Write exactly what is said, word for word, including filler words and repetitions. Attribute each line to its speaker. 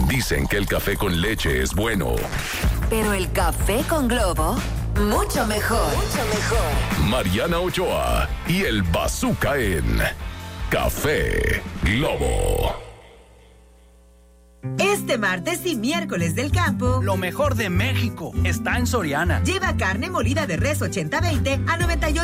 Speaker 1: Dicen que el café con leche es bueno.
Speaker 2: Pero el café con Globo, mucho mejor. Mucho mejor.
Speaker 1: Mariana Ochoa y el Bazooka en Café Globo.
Speaker 3: Este martes y miércoles del campo,
Speaker 4: lo mejor de México está en Soriana.
Speaker 3: Lleva carne molida de res ochenta veinte a noventa y ocho